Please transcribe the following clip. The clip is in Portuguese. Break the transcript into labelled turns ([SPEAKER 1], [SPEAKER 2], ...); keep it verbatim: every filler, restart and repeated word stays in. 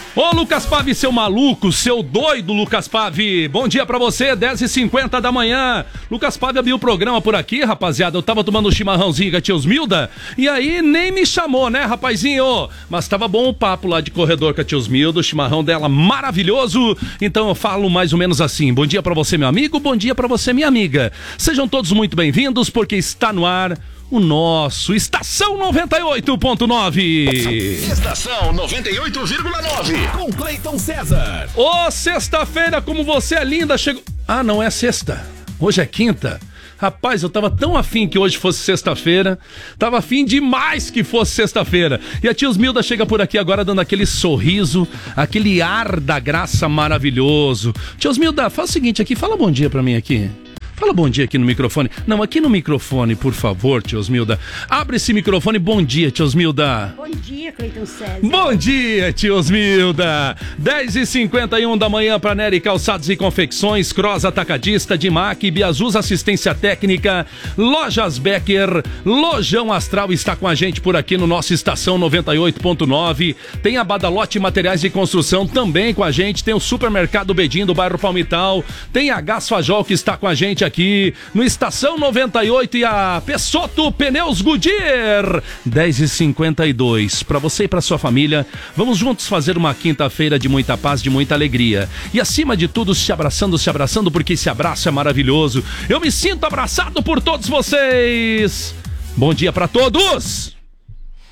[SPEAKER 1] Ô Lucas Pave, seu maluco, seu doido Lucas Pave, bom dia pra você, dez e cinquenta da manhã. Lucas Pave abriu o programa por aqui, rapaziada. Eu tava tomando um chimarrãozinho com a tia Osmilda e aí nem me chamou, né, rapazinho? Mas tava bom o papo lá de corredor com a tia Osmilda, o chimarrão dela maravilhoso. Então eu falo mais ou menos assim: bom dia pra você, meu amigo, bom dia pra você, minha amiga. Sejam todos muito bem-vindos, porque está no ar o nosso Estação noventa e oito ponto nove.
[SPEAKER 2] Estação noventa e oito vírgula nove. Com Cleiton César.
[SPEAKER 1] Ô, sexta-feira, como você é linda, chegou... Ah, não é sexta, hoje é quinta. Rapaz, eu tava tão afim que hoje fosse sexta-feira, tava afim demais que fosse sexta-feira. E a tia Osmilda chega por aqui agora dando aquele sorriso, aquele ar da graça maravilhoso. Tia Osmilda, faz o seguinte aqui, fala bom dia pra mim aqui. Fala bom dia aqui no microfone. Não, aqui no microfone, por favor, tia Osmilda. Abre esse microfone. Bom dia, tia Osmilda.
[SPEAKER 3] Bom dia, Cleiton César.
[SPEAKER 1] Bom dia, tia Osmilda. dez e cinquenta e um da manhã para Nery Calçados e Confecções, Cross Atacadista, Dimac, Biazuz Assistência Técnica, Lojas Becker, Lojão Astral está com a gente por aqui no nosso Estação noventa e oito ponto nove. Tem a Badalote Materiais de Construção também com a gente. Tem o Supermercado Bedim do bairro Palmital. Tem a Gás Fajol que está com a gente aqui. Aqui no Estação noventa e oito e a Pessotto Pneus Goodyear. dez e cinquenta e dois. Para você e para sua família, vamos juntos fazer uma quinta-feira de muita paz, de muita alegria. E acima de tudo, se abraçando, se abraçando, porque esse abraço é maravilhoso. Eu me sinto abraçado por todos vocês. Bom dia para todos.